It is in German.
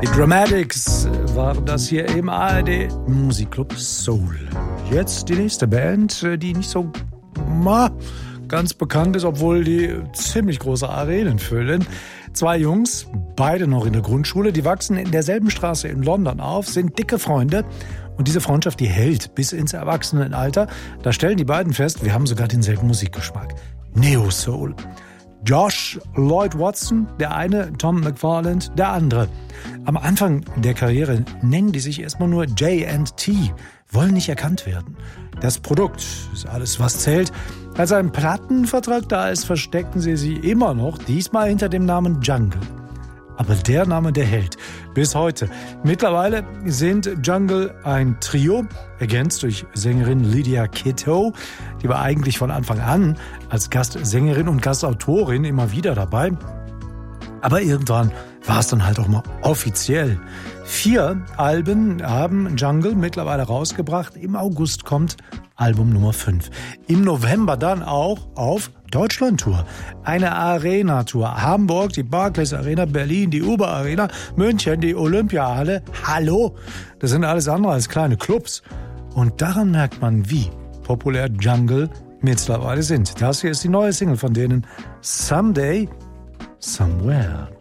Die Dramatics waren das hier im ARD Musikclub Soul. Jetzt die nächste Band, die nicht so ganz bekannt ist, obwohl die ziemlich große Arenen füllen. 2 Jungs, beide noch in der Grundschule, die wachsen in derselben Straße in London auf, sind dicke Freunde. Und diese Freundschaft, die hält bis ins Erwachsenenalter. Da stellen die beiden fest, wir haben sogar denselben Musikgeschmack. Neo Soul. Josh Lloyd Watson, der eine, Tom McFarland, der andere. Am Anfang der Karriere nennen die sich erstmal nur J&T, wollen nicht erkannt werden. Das Produkt ist alles, was zählt. Als ein Plattenvertrag da ist, verstecken sie sich immer noch, diesmal hinter dem Namen Jungle. Aber der Name, der hält. Bis heute. Mittlerweile sind Jungle ein Trio, ergänzt durch Sängerin Lydia Kitto. Die war eigentlich von Anfang an als Gastsängerin und Gastautorin immer wieder dabei. Aber irgendwann war es dann halt auch mal offiziell. 4 Alben haben Jungle mittlerweile rausgebracht. Im August kommt Album Nummer 5. Im November dann auch auf Deutschland-Tour. Eine Arena-Tour. Hamburg, die Barclays Arena, Berlin, die Uber Arena, München, die Olympiahalle. Hallo? Das sind alles andere als kleine Clubs. Und daran merkt man, wie populär Jungle mittlerweile sind. Das hier ist die neue Single von denen. Someday, Somewhere.